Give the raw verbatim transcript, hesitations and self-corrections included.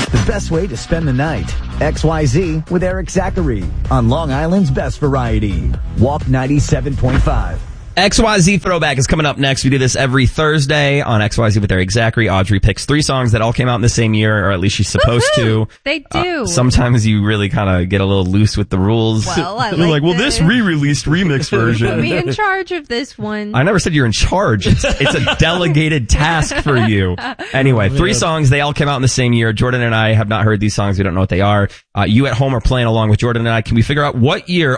the best way to spend the night. X Y Z with Eric Zachary on Long Island's best variety. Walk ninety-seven point five. X Y Z Throwback is coming up next. We do this every Thursday on X Y Z with Eric Zachary. Audrey picks three songs that all came out in the same year, or at least she's supposed Woo-hoo! to. They do. Uh, sometimes you really kind of get a little loose with the rules. Well, I You're like like, well, this. this re-released remix version. Put me in charge of this one. I never said you're in charge. It's, it's a delegated task for you. Anyway, three songs. They all came out in the same year. Jordan and I have not heard these songs. We don't know what they are. Uh, you at home are playing along with Jordan and I. Can we figure out what year